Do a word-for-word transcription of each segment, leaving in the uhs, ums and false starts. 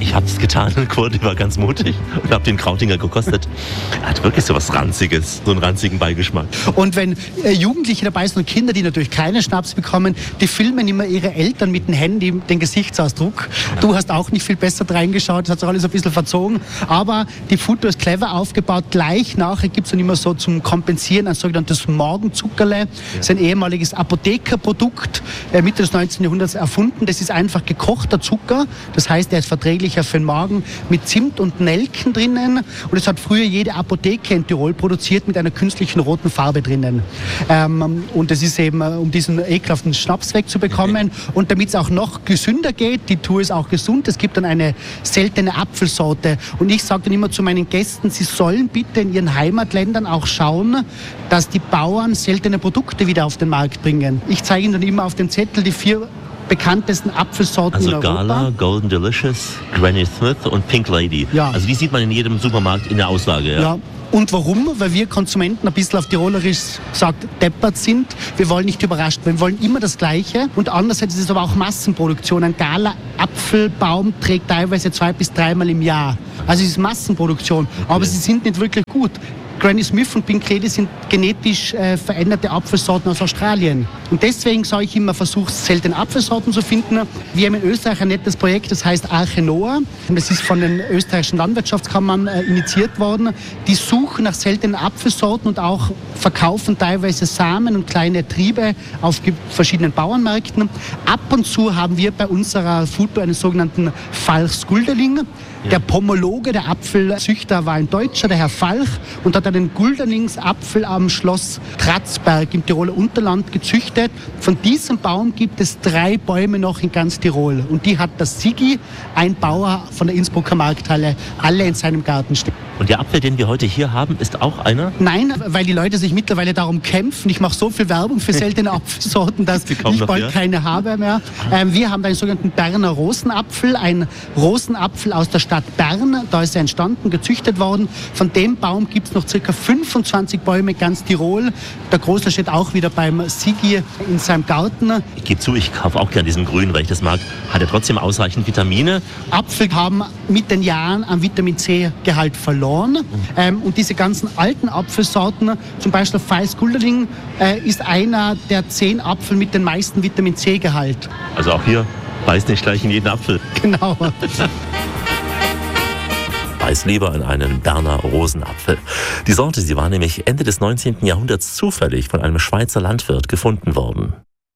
Ich habe es getan, Kurt war ganz mutig und habe den Krautinger gekostet. Er hat wirklich so was Ranziges, so einen ranzigen Beigeschmack. Und wenn äh, Jugendliche dabei sind und Kinder, die natürlich keinen Schnaps bekommen, die filmen immer ihre Eltern mit dem Handy, den Gesichtsausdruck. Du hast auch nicht viel besser reingeschaut, das hat sich alles ein bisschen verzogen. Aber die Foto ist clever aufgebaut. Gleich nachher gibt es dann immer so zum Kompensieren ein sogenanntes Morgenzuckerle. Ja. Das ist ein ehemaliges Apothekerprodukt, äh, Mitte des neunzehnten Jahrhunderts erfunden. Das ist einfach gekochter Zucker. Das heißt, er ist verträglicher für den Magen, mit Zimt und Nelken drinnen. Und das hat früher jede Apotheke in Tirol produziert mit einer künstlichen roten Farbe drinnen. Ähm, und das ist eben, um diesen ekelhaften Schnaps wegzubekommen. Und damit es auch noch gesünder geht, die Tour ist auch gesund, es gibt dann eine seltene Apfelsorte. Und ich sage dann immer zu meinen Gästen, sie sollen bitte in ihren Heimatländern auch schauen, dass die Bauern seltene Produkte wieder auf den Markt bringen. Ich zeige ihnen dann immer auf dem Zettel die vier bekanntesten Apfelsorten also in Europa. Also Gala, Golden Delicious, Granny Smith und Pink Lady. Ja. Also die sieht man in jedem Supermarkt in der Auslage. Ja. Ja. Und warum? Weil wir Konsumenten ein bisschen auf Tirolerisch sagt, deppert sind. Wir wollen nicht überrascht werden. Wir wollen immer das Gleiche. Und andererseits ist es aber auch Massenproduktion. Ein Gala-Apfelbaum trägt teilweise zwei bis dreimal im Jahr. Also es ist Massenproduktion. Okay. Aber sie sind nicht wirklich gut. Granny Smith und Pink Lady sind genetisch äh, veränderte Apfelsorten aus Australien. Und deswegen sage ich immer, versucht seltene Apfelsorten zu finden. Wir haben in Österreich ein nettes Projekt, das heißt Arche Noah. Und das ist von den österreichischen Landwirtschaftskammern äh, initiiert worden. Die suchen nach seltenen Apfelsorten und auch verkaufen teilweise Samen und kleine Triebe auf verschiedenen Bauernmärkten. Ab und zu haben wir bei unserer Foodtour einen sogenannten Falchs-Gulderling. Ja. Der Pomologe, der Apfelzüchter, war ein Deutscher, der Herr Falch, und hat einen Gulderlingsapfel am Schloss Tratzberg im Tiroler Unterland gezüchtet. Von diesem Baum gibt es drei Bäume noch in ganz Tirol. Und die hat das Sigi, ein Bauer von der Innsbrucker Markthalle, alle in seinem Garten stehen. Und der Apfel, den wir heute hier haben, ist auch einer? Nein, weil die Leute sich mittlerweile darum kämpfen. Ich mache so viel Werbung für seltene Apfelsorten, dass ich bald noch, keine habe mehr. Ähm, wir haben einen sogenannten Berner Rosenapfel, ein Rosenapfel aus der Stadt Bern. Da ist er entstanden, gezüchtet worden. Von dem Baum gibt es noch ca. fünfundzwanzig Bäume in ganz Tirol. Der Große steht auch wieder beim Sigi in seinem Garten. Ich gebe zu, ich kaufe auch gerne diesen grünen, weil ich das mag. Hat er trotzdem ausreichend Vitamine? Apfel haben mit den Jahren an Vitamin C-Gehalt verloren. Mhm. Ähm, und diese ganzen alten Apfelsorten, zum Beispiel Falchs-Gulderling, äh, ist einer der zehn Apfel mit den meisten Vitamin C-Gehalt. Also auch hier, beißt nicht gleich in jeden Apfel. Genau. Beiß lieber in einen Berner Rosenapfel. Die Sorte, sie war nämlich Ende des neunzehnten Jahrhunderts zufällig von einem Schweizer Landwirt gefunden worden.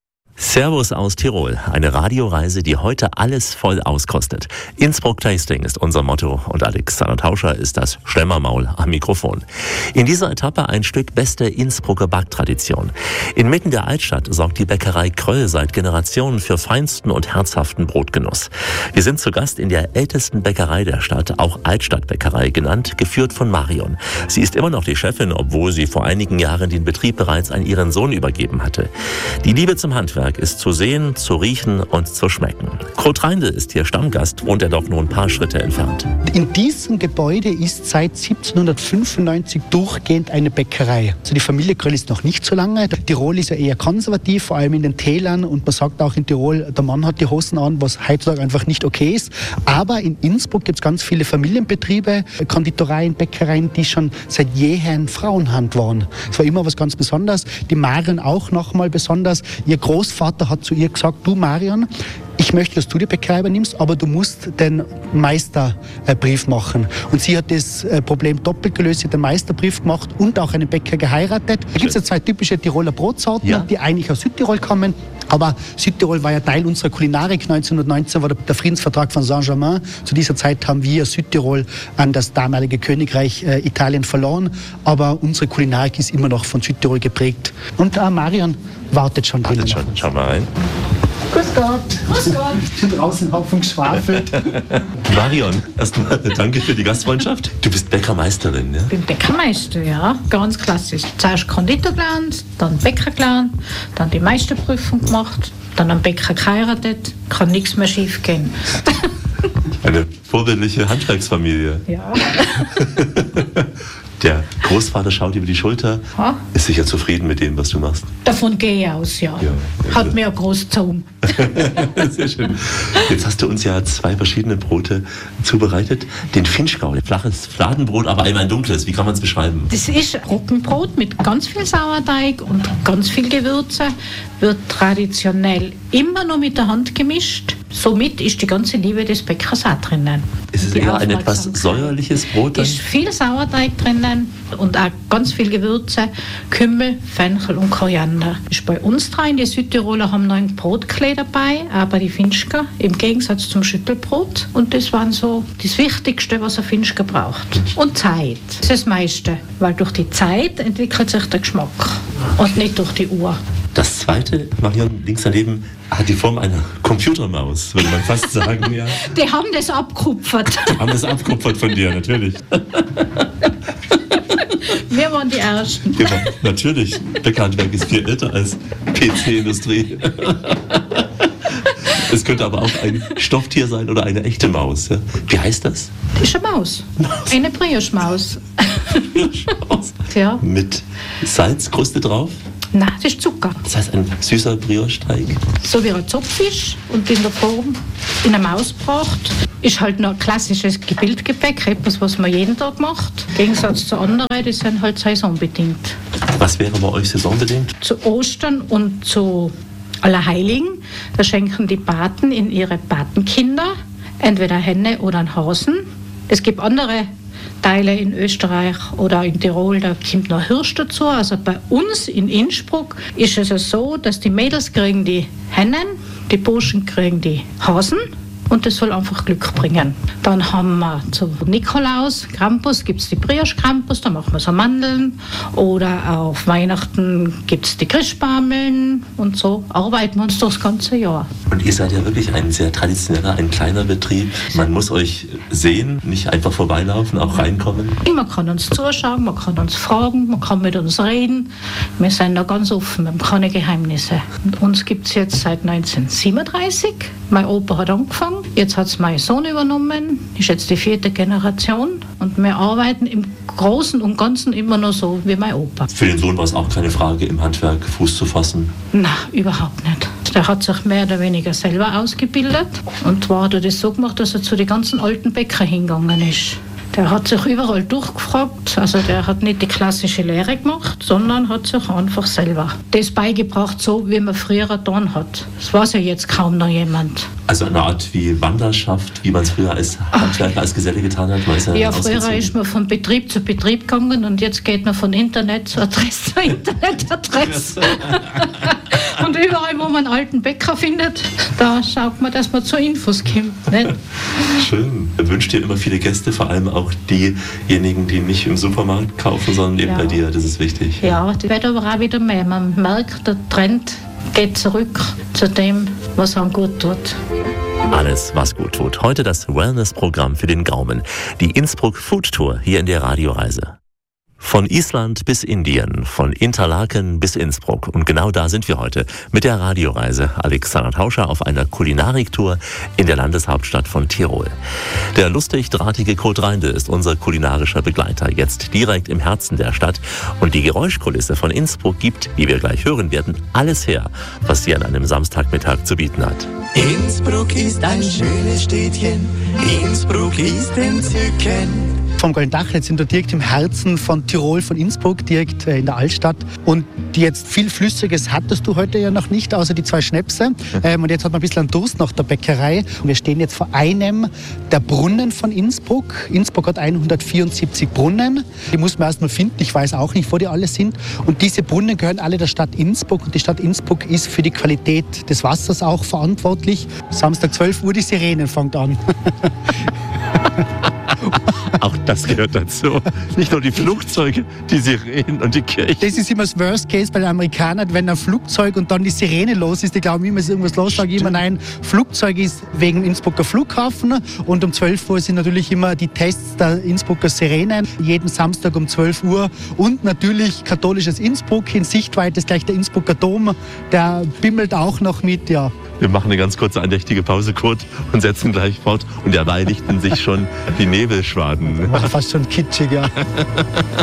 Servus aus Tirol, eine Radioreise, die heute alles voll auskostet. Innsbruck Tasting ist unser Motto und Alexander Tauscher ist das Schlemmermaul am Mikrofon. In dieser Etappe ein Stück beste Innsbrucker Backtradition. Inmitten der Altstadt sorgt die Bäckerei Kröll seit Generationen für feinsten und herzhaften Brotgenuss. Wir sind zu Gast in der ältesten Bäckerei der Stadt, auch Altstadtbäckerei genannt, geführt von Marion. Sie ist immer noch die Chefin, obwohl sie vor einigen Jahren den Betrieb bereits an ihren Sohn übergeben hatte. Die Liebe zum Handwerk ist zu sehen, zu riechen und zu schmecken. Kurt Reindl ist hier Stammgast, wohnt er doch nur ein paar Schritte entfernt. In diesem Gebäude ist seit siebzehnhundertfünfundneunzig durchgehend eine Bäckerei. Also die Familie Kröll ist noch nicht so lange. Tirol ist ja eher konservativ, vor allem in den Tälern. Und man sagt auch in Tirol, der Mann hat die Hosen an, was heutzutage einfach nicht okay ist. Aber in Innsbruck gibt es ganz viele Familienbetriebe, Konditoreien, Bäckereien, die schon seit jeher in Frauenhand waren. Es war immer was ganz Besonderes. Die Marion auch nochmal besonders. Ihr Großvater hat zu ihr gesagt, du Marion, ich möchte, dass du die Bäckerei übernimmst, aber du musst den Meisterbrief machen. Und sie hat das Problem doppelt gelöst, sie hat den Meisterbrief gemacht und auch einen Bäcker geheiratet. Da gibt es ja zwei typische Tiroler Brotsorten, ja, die eigentlich aus Südtirol kommen. Aber Südtirol war ja Teil unserer Kulinarik. neunzehnhundertneunzehn war der Friedensvertrag von Saint-Germain. Zu dieser Zeit haben wir Südtirol an das damalige Königreich äh, Italien verloren. Aber unsere Kulinarik ist immer noch von Südtirol geprägt. Und äh, Marion wartet schon drin. Wartet schon, schau mal rein. Grüß Gott. Grüß Gott. Schon draußen Haufen geschwafelt. Marion, erstmal danke für die Gastfreundschaft. Du bist Bäckermeisterin, ne? Ich bin Bäckermeister, ja. Ganz klassisch. Zuerst Konditor gelernt, dann Bäcker gelernt, dann die Meisterprüfung gemacht, dann am Bäcker geheiratet. Kann nichts mehr schief gehen. Eine vorbildliche Handwerksfamilie. Ja. Der Großvater schaut über die Schulter, Ha? ist sicher zufrieden mit dem, was du machst. Davon gehe ich aus, ja. Ja, also. Hat mir eine große Zunge. Sehr schön. Jetzt hast du uns ja zwei verschiedene Brote zubereitet. Den Finchgau, flaches Fladenbrot, aber einmal ein dunkles. Wie kann man es beschreiben? Das ist Roggenbrot mit ganz viel Sauerteig und ganz viel Gewürze. Wird traditionell immer nur mit der Hand gemischt. Somit ist die ganze Liebe des Bäckers auch drinnen. Ist es Die eher ein etwas Aufmerksamkeit. säuerliches Brot dann? Ist viel Sauerteig drinnen und auch ganz viel Gewürze, Kümmel, Fenchel und Koriander. Ist bei uns dran, die Südtiroler haben noch ein Brotklee dabei, aber die Finchka im Gegensatz zum Schüttelbrot. Und das waren so das Wichtigste, was ein Finchka braucht. Und Zeit. Das ist das meiste, weil durch die Zeit entwickelt sich der Geschmack und nicht durch die Uhr. Das zweite, Marion, links daneben, hat die Form einer Computermaus, würde man fast sagen. Ja. Die haben das abkupfert. Haben das abkupfert von dir, natürlich. Wir waren die Ersten. Ja, natürlich. Bäckerhandwerk ist viel älter als P C-Industrie. Es könnte aber auch ein Stofftier sein oder eine echte Maus. Ja. Wie heißt das? Das ist eine Maus. Eine Brioche-Maus. Maus. Ja. Mit Salzkruste drauf. Nein, das ist Zucker. Das heißt ein süßer Brioche-Teig. So wie ein Zopffisch und in der Form in eine Maus gebracht. Ist halt noch ein klassisches Gebildgebäck, etwas, was man jeden Tag macht. Im Gegensatz zu anderen, die sind halt saisonbedingt. Was wäre bei euch saisonbedingt? Zu Ostern und zu Allerheiligen, da schenken die Paten in ihre Patenkinder entweder Henne oder einen Hasen. Es gibt andere Teile in Österreich oder in Tirol, da kommt noch Hirsch dazu. Also bei uns in Innsbruck ist es ja so, dass die Mädels kriegen die Hennen, die Burschen kriegen die Hasen. Und das soll einfach Glück bringen. Dann haben wir zu Nikolaus, Krampus, gibt es die Brioche-Krampus, da machen wir so Mandeln. Oder auf Weihnachten gibt es die Christbaumeln. Und so arbeiten wir uns das ganze Jahr. Und ihr seid ja wirklich ein sehr traditioneller, ein kleiner Betrieb. Man muss euch sehen, nicht einfach vorbeilaufen, auch reinkommen. Man kann uns zuschauen, man kann uns fragen, man kann mit uns reden. Wir sind da ganz offen, wir haben keine Geheimnisse. Und uns gibt es jetzt seit neunzehnhundertsiebenunddreißig. Mein Opa hat angefangen. Jetzt hat es mein Sohn übernommen, ist jetzt die vierte Generation und wir arbeiten im Großen und Ganzen immer noch so wie mein Opa. Für den Sohn war es auch keine Frage, im Handwerk Fuß zu fassen? Nein, überhaupt nicht. Der hat sich mehr oder weniger selber ausgebildet und zwar hat er das so gemacht, dass er zu den ganzen alten Bäckern hingegangen ist. Der hat sich überall durchgefragt, also der hat nicht die klassische Lehre gemacht, sondern hat sich einfach selber das beigebracht, so wie man früher getan hat. Das weiß ja jetzt kaum noch jemand. Also eine Art wie Wanderschaft, wie man es früher als Handwerker, als Geselle getan hat? Man ist ja Ja, früher ausgezogen. ist man von Betrieb zu Betrieb gegangen und jetzt geht man von Internet zu Adresse zu Internetadresse. Und überall, wo man einen alten Bäcker findet, da schaut man, dass man zu Infos kommt. Nicht? Schön. Wünscht dir immer viele Gäste, vor allem auch diejenigen, die nicht im Supermarkt kaufen, sondern eben Ja. bei dir. Das ist wichtig. Ja, das wird aber auch wieder mehr. Man merkt, der Trend geht zurück zu dem, was einem gut tut. Alles, was gut tut. Heute das Wellness-Programm für den Gaumen. Die Innsbruck Food Tour hier in der Radioreise. Von Island bis Indien, von Interlaken bis Innsbruck. Und genau da sind wir heute mit der Radioreise. Alexander Tauscher auf einer Kulinariktour in der Landeshauptstadt von Tirol. Der lustig-drahtige Kurt Reinde ist unser kulinarischer Begleiter, jetzt direkt im Herzen der Stadt. Und die Geräuschkulisse von Innsbruck gibt, wie wir gleich hören werden, alles her, was sie an einem Samstagmittag zu bieten hat. Innsbruck ist ein schönes Städtchen, Innsbruck ist entzückend. Vom Goldendachl sind wir direkt im Herzen von Tirol, von Innsbruck, direkt äh, in der Altstadt. Und jetzt viel Flüssiges hattest du heute ja noch nicht, außer die zwei Schnäpse. Ähm, und jetzt hat man ein bisschen einen Durst nach der Bäckerei. Und wir stehen jetzt vor einem der Brunnen von Innsbruck. Innsbruck hat hundertvierundsiebzig Brunnen. Die muss man erst mal finden. Ich weiß auch nicht, wo die alle sind. Und diese Brunnen gehören alle der Stadt Innsbruck. Und die Stadt Innsbruck ist für die Qualität des Wassers auch verantwortlich. Samstag zwölf Uhr, die Sirenen fängt an. Auch das gehört dazu. Nicht nur die Flugzeuge, die Sirenen und die Kirche. Das ist immer das Worst Case bei den Amerikanern, wenn ein Flugzeug und dann die Sirene los ist. Die glauben immer, es ist irgendwas los. Sage ich immer, nein, Flugzeug ist wegen dem Innsbrucker Flughafen. Und um zwölf Uhr sind natürlich immer die Tests der Innsbrucker Sirenen. Jeden Samstag um zwölf Uhr. Und natürlich katholisches Innsbruck. In Sichtweite ist gleich der Innsbrucker Dom. Der bimmelt auch noch mit, ja. Wir machen eine ganz kurze andächtige Pause, Kurt, und setzen gleich fort. Und dabei lichten sich schon die Nebelschwaden. War fast schon kitschig, ja.